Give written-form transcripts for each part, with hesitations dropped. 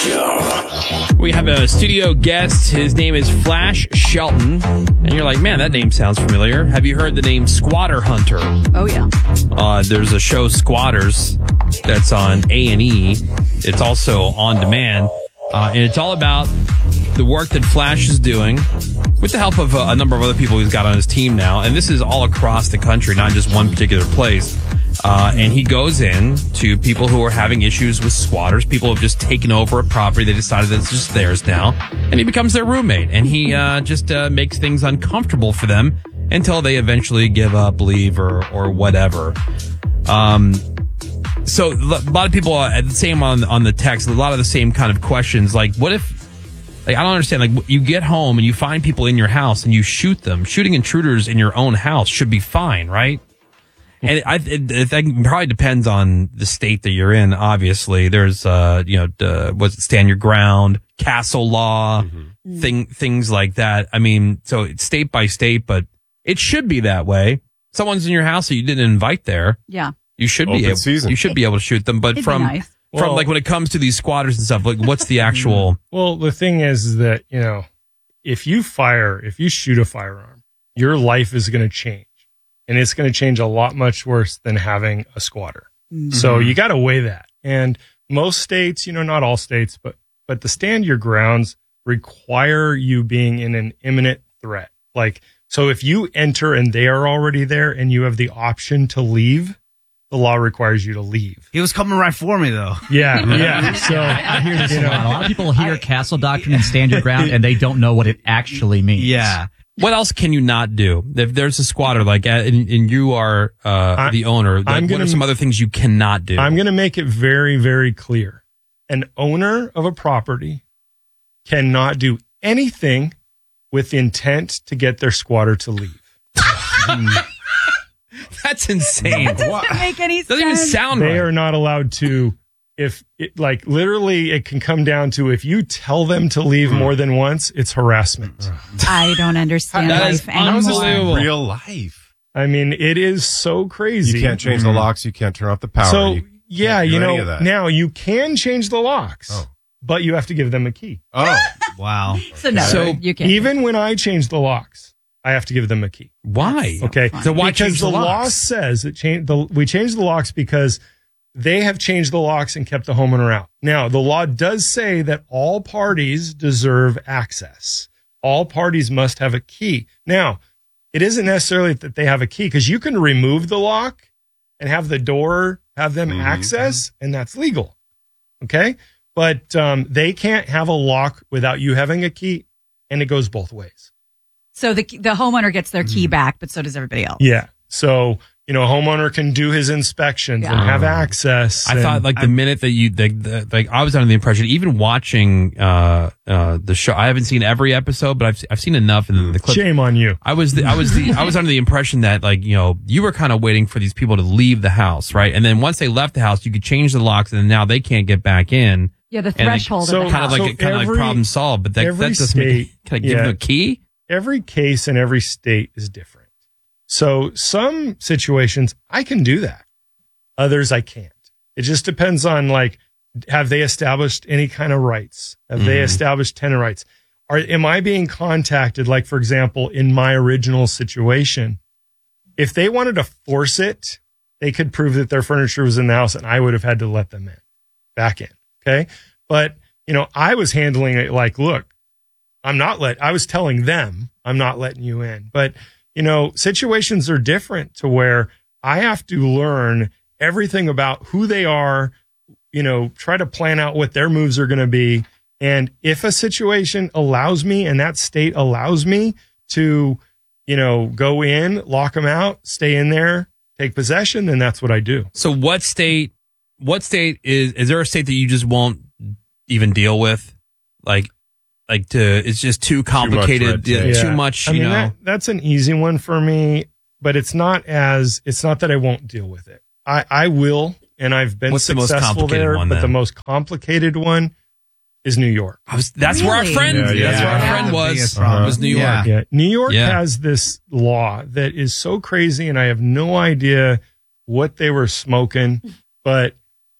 Show. We have a studio guest. His name is Flash Shelton. And you're like, man, that name sounds familiar. Have you heard the name Squatter Hunter? Oh, yeah. There's a show, Squatters, that's on A&E. It's also on demand. And it's all about the work that Flash is doing with the help of a number of other people he's got on his team now. And this is all across the country, not just one particular place. And he goes in to people who are having issues with squatters. People have just taken over a property. They decided that it's just theirs now. And he becomes their roommate. And he just makes things uncomfortable for them until they eventually give up, leave, or whatever. So a lot of people are the same on the text, a lot of the same kind of questions. Like, what if, like, I don't understand, like, you get home and you find people in your house and you shoot them. Shooting intruders in your own house should be fine, right? And it probably depends on the state that you're in. Obviously, there's stand your ground, castle law, things like that. I mean, so it's state by state, but it should be that way. Someone's in your house that you didn't invite there. Yeah, you should be able. You should be able to shoot them. But from like when it comes to these squatters and stuff, like what's the actual? Well, the thing is that if you shoot a firearm, your life is going to change. And it's going to change a lot much worse than having a squatter. Mm-hmm. So you got to weigh that. And most states, not all states, but the stand your grounds require you being in an imminent threat. Like, so if you enter and they are already there and you have the option to leave, the law requires you to leave. He was coming right for me, though. Yeah. So I hear this a lot. A lot of people hear castle doctrine and stand your ground, and they don't know what it actually means. Yeah. What else can you not do? If there's a squatter, like, and you are the owner, what are some other things you cannot do? I'm going to make it very, very clear. An owner of a property cannot do anything with the intent to get their squatter to leave. That's insane. That doesn't make any sense. Doesn't even sound right. They are not allowed to. Literally, it can come down to if you tell them to leave more than once, it's harassment. I don't understand life anymore. How is this real life? I mean, it is so crazy. You can't change the locks. You can't turn off the power. So, now you can change the locks, but you have to give them a key. Oh, wow. So you can't. Even when I change the locks, I have to give them a key. Why? Okay. So why because change the law locks? says we changed the locks because they have changed the locks and kept the homeowner out. Now, the law does say that all parties deserve access. All parties must have a key. Now, it isn't necessarily that they have a key because you can remove the lock and have the door have them access, and that's legal. Okay? But they can't have a lock without you having a key, and it goes both ways. So the homeowner gets their key back, but so does everybody else. Yeah. So, a homeowner can do his inspections and have access. I thought the minute that I was under the impression, even watching the show, I haven't seen every episode, but I've seen enough in the clip. Shame on you. I was under the impression that you were kind of waiting for these people to leave the house, right? And then once they left the house, you could change the locks, and then now they can't get back in. Yeah, the threshold of the kind house. of like problem solved, but that doesn't make. Can I give them a key? Every case in every state is different. So some situations I can do that. Others I can't. It just depends on have they established any kind of rights? Have they established tenant rights? Am I being contacted? Like, for example, in my original situation, if they wanted to force it, they could prove that their furniture was in the house and I would have had to let them back in. Okay. But, I was handling it like, look, I was telling them I'm not letting you in, but situations are different to where I have to learn everything about who they are, try to plan out what their moves are going to be. And if a situation allows me and that state allows me to, go in, lock them out, stay in there, take possession, then that's what I do. So what state is there a state that you just won't even deal with? It's just too complicated, too much, that's an easy one for me, but it's not that I won't deal with it. I will, and I've been successful there, but the most complicated one is New York. That's where our friend was New York. Yeah. New York has this law that is so crazy, and I have no idea what they were smoking, but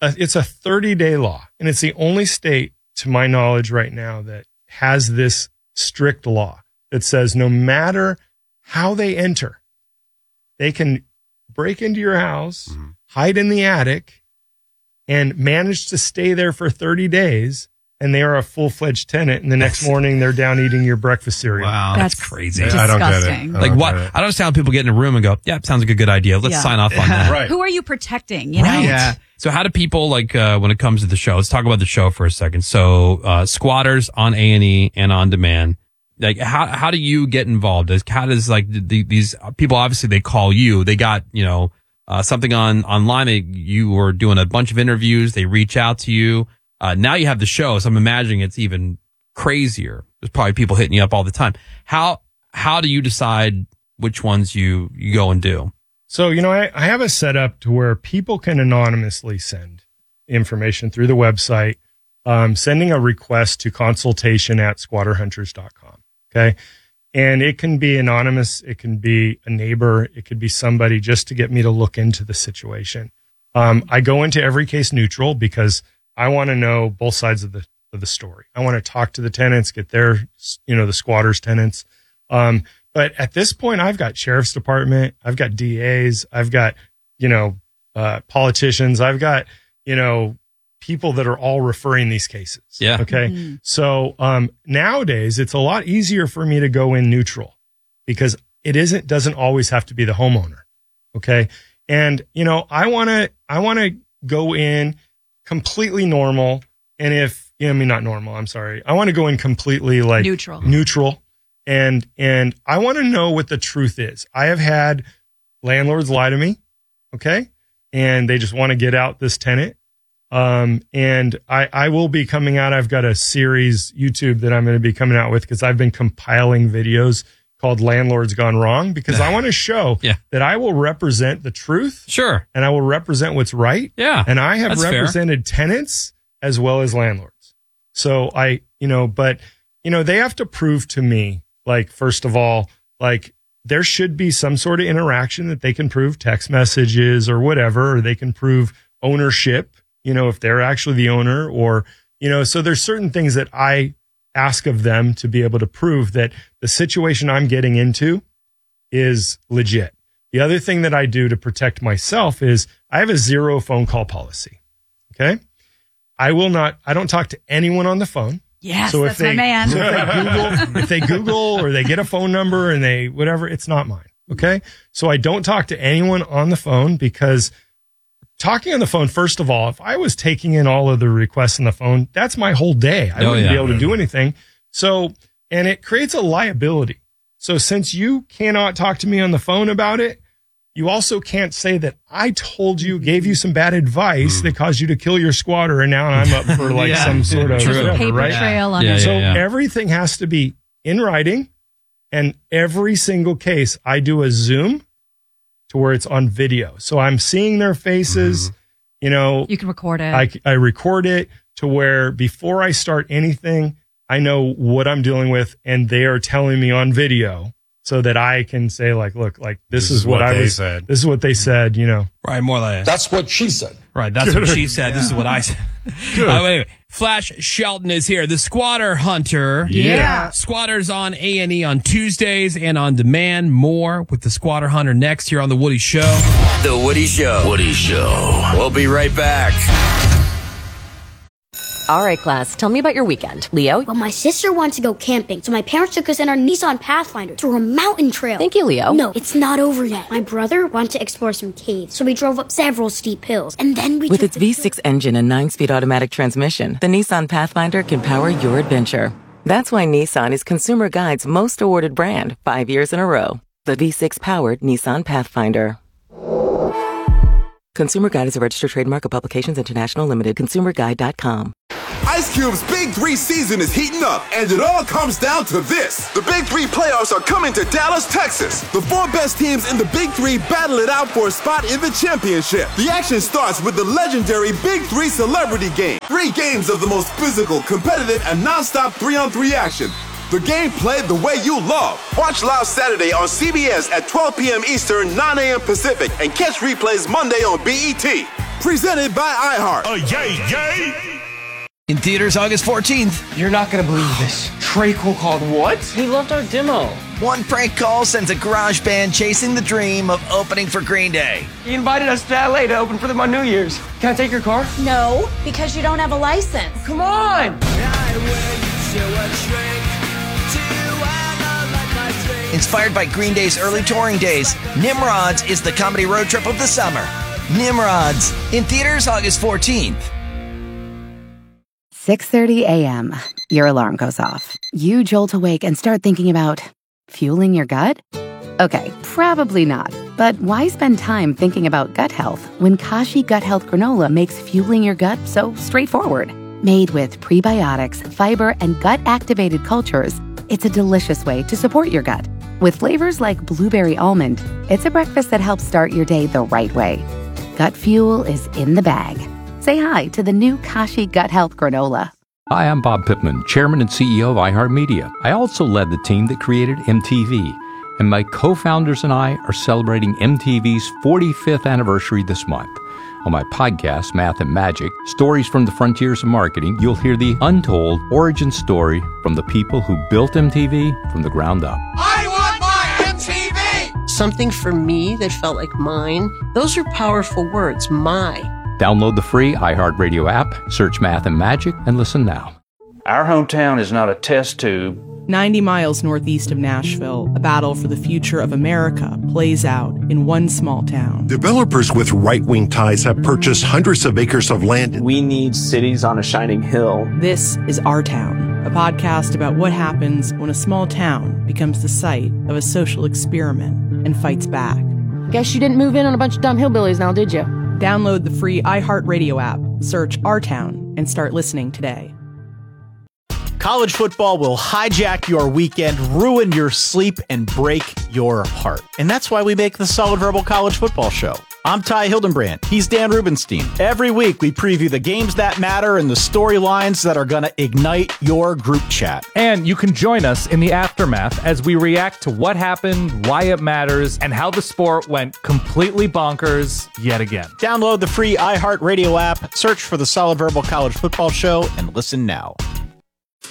it's a 30-day law, and it's the only state, to my knowledge right now, that has this strict law that says no matter how they enter, they can break into your house, hide in the attic, and manage to stay there for 30 days, and they are a full-fledged tenant, and the next morning they're down eating your breakfast cereal. Wow. That's crazy. I don't get it. Disgusting. Like what? I don't understand how people get in a room and go, yeah, sounds like a good idea. Let's sign off on that. Right. Who are you protecting? You know? Right. Yeah. So how do people when it comes to the show? Let's talk about the show for a second. So Squatters on A&E and on demand. Like how do you get involved? How does these people, obviously they call you. They got something online. You were doing a bunch of interviews. They reach out to you. Now you have the show, so I'm imagining it's even crazier. There's probably people hitting you up all the time. How do you decide which ones you go and do? So, I have a setup to where people can anonymously send information through the website, sending a request to consultation@squatterhunters.com. Okay. And it can be anonymous. It can be a neighbor. It could be somebody just to get me to look into the situation. I go into every case neutral because I want to know both sides of the story. I want to talk to the tenants, get their, the squatters' tenants. But at this point, I've got sheriff's department, I've got DAs, I've got, politicians, I've got, people that are all referring these cases. Yeah. Okay. Mm-hmm. So, nowadays it's a lot easier for me to go in neutral because doesn't always have to be the homeowner. Okay. And, I want to go in completely normal. And not normal, I'm sorry. I want to go in completely neutral. And I want to know what the truth is. I have had landlords lie to me. Okay. And they just want to get out this tenant. And I will be coming out. I've got a series YouTube that I'm going to be coming out with because I've been compiling videos called Landlords Gone Wrong because I want to show that I will represent the truth. Sure. And I will represent what's right. Yeah. And I have represented tenants as well as landlords. So they have to prove to me, first of all, there should be some sort of interaction that they can prove, text messages or whatever, or they can prove ownership, if they're actually the owner or, so there's certain things that I ask of them to be able to prove that the situation I'm getting into is legit. The other thing that I do to protect myself is I have a 0 phone call policy. Okay. I don't talk to anyone on the phone. Yes, so that's my man. So if they Google or they get a phone number and they whatever, it's not mine. Okay. So I don't talk to anyone on the phone because talking on the phone, first of all, if I was taking in all of the requests on the phone, that's my whole day. I wouldn't be able to do anything. So, and it creates a liability. So since you cannot talk to me on the phone about it, you also can't say that I told you, gave you some bad advice that caused you to kill your squatter, and now I'm up for some sort of whatever, paper right? trail on it. So everything has to be in writing, and every single case I do a Zoom to where it's on video. So I'm seeing their faces, you can record it. I record it to where before I start anything, I know what I'm dealing with, and they are telling me on video. So that I can say, look, this is what they said. This is what they said, Right, more like that's what she said. Right, that's what she said. This is what I said. Wait. Flash Shelton is here, the Squatter Hunter. Yeah. Squatters on A&E on Tuesdays and on demand. More with the Squatter Hunter next here on The Woody Show. The Woody Show. Woody Show. We'll be right back. All right, class, tell me about your weekend. Leo? Well, my sister wanted to go camping, so my parents took us in our Nissan Pathfinder through a mountain trail. Thank you, Leo. No, it's not over yet. My brother wanted to explore some caves, so we drove up several steep hills, and then we With its V6 engine and 9-speed automatic transmission, the Nissan Pathfinder can power your adventure. That's why Nissan is Consumer Guide's most awarded brand 5 years in a row. The V6-powered Nissan Pathfinder. Consumer Guide is a registered trademark of Publications International Limited. ConsumerGuide.com. Ice Cube's Big 3 season is heating up, and it all comes down to this. The Big 3 playoffs are coming to Dallas, Texas. The 4 best teams in the Big 3 battle it out for a spot in the championship. The action starts with the legendary Big 3 Celebrity Game. 3 games of the most physical, competitive, and non-stop 3-on-3 action. The game played the way you love. Watch live Saturday on CBS at 12 p.m. Eastern, 9 a.m. Pacific, and catch replays Monday on BET. presented by iHeart. Yay! In theaters August 14th. You're not going to believe this. Trey Cole called what? He loved our demo. One prank call sends a garage band chasing the dream of opening for Green Day. He invited us to LA to open for them on New Year's. Can I take your car? No, because you don't have a license. Come on! Inspired by Green Day's early touring days, Nimrods is the comedy road trip of the summer. Nimrods, in theaters August 14th. 6:30 a.m. Your alarm goes off. You jolt awake and start thinking about fueling your gut? Okay, probably not. But why spend time thinking about gut health when Kashi Gut Health Granola makes fueling your gut so straightforward? Made with prebiotics, fiber, and gut-activated cultures, it's a delicious way to support your gut. With flavors like blueberry almond, it's a breakfast that helps start your day the right way. Gut fuel is in the bag. Say hi to the new Kashi Gut Health Granola. Hi, I'm Bob Pittman, Chairman and CEO of iHeartMedia. I also led the team that created MTV, and my co-founders and I are celebrating MTV's 45th anniversary this month. On my podcast, Math and Magic, Stories from the Frontiers of Marketing, you'll hear the untold origin story from the people who built MTV from the ground up. I want my MTV! Something for me that felt like mine. Those are powerful words, my. Download the free iHeartRadio app, search Math and Magic, and listen now. Our hometown is not a test tube. 90 miles northeast of Nashville, a battle for the future of America plays out in one small town. Developers with right-wing ties have purchased hundreds of acres of land. We need cities on a shining hill. This is Our Town, a podcast about what happens when a small town becomes the site of a social experiment and fights back. Guess you didn't move in on a bunch of dumb hillbillies now, did you? Download the free iHeartRadio app, search Our Town, and start listening today. College football will hijack your weekend, ruin your sleep, and break your heart. And that's why we make the Solid Verbal College Football Show. I'm Ty Hildenbrand. He's Dan Rubenstein. Every week, we preview the games that matter and the storylines that are going to ignite your group chat. And you can join us in the aftermath as we react to what happened, why it matters, and how the sport went completely bonkers yet again. Download the free iHeartRadio app, search for the Solid Verbal College Football Show, and listen now.